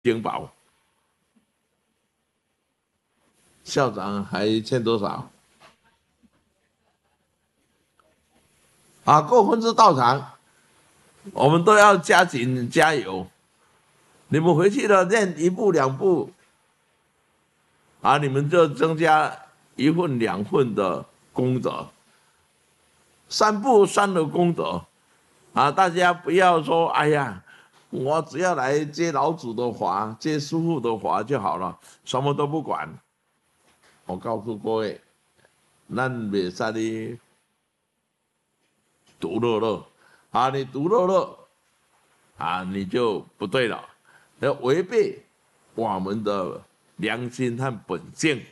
丁宝，校长还欠多少？啊，各分支到场，我们都要加紧加油。你们回去了练1步2步，啊，你们就增加1份2份的功德，3步3的功德。啊，大家不要说，哎呀，我只要来接老祖的法，接师父的法就好了，什么都不管。我告诉各位，咱袂使你独乐乐，啊，你独乐乐，啊，你就不对了，要违背我们的良心和本性。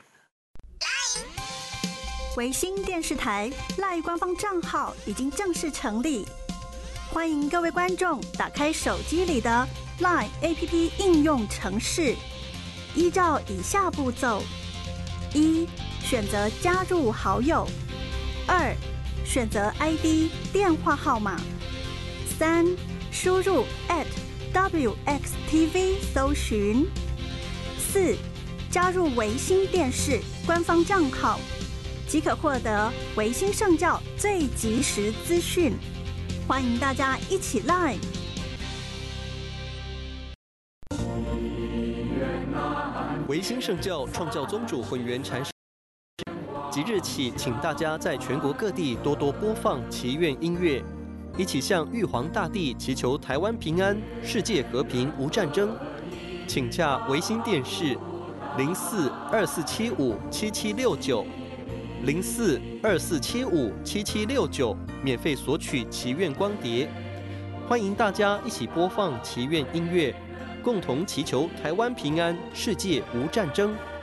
维新电视台 LINE 官方账号已经正式成立。欢迎各位观众打开手机里的 LINE APP 应用程式，依照以下步骤：1. 选择加入好友；2. 选择 ID 电话号码；3. 输入 @WXTV 搜寻；4. 加入维新电视官方账号，即可获得维新圣教最及时资讯。欢迎大家一起 LINE。 维新圣教创教宗主混元禅师即日起，请大家在全国各地多多播放祈愿音乐，一起向玉皇大帝祈求台湾平安、世界和平、无战争。请洽维新电视0424757769。0424757769，免费索取祈愿光碟。欢迎大家一起播放祈愿音乐，共同祈求台湾平安，世界无战争。